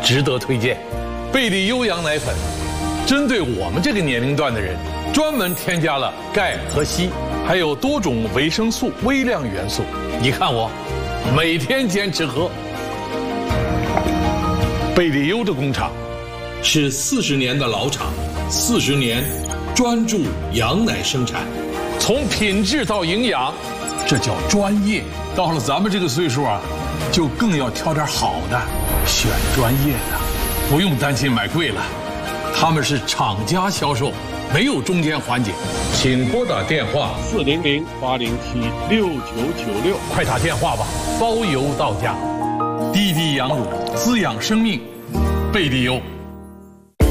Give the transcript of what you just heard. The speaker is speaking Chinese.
值得推荐。贝利优羊奶粉，针对我们这个年龄段的人，专门添加了钙和硒，还有多种维生素、微量元素。你看我，每天坚持喝。贝利优的工厂是40年的老厂，40年专注羊奶生产，从品质到营养，这叫专业。到了咱们这个岁数啊，就更要挑点好的，选专业的，不用担心买贵了。他们是厂家销售，没有中间环节。请拨打电话 400-807-6996， 快打电话吧，包邮到家。滴滴羊乳滋养生命，贝利优。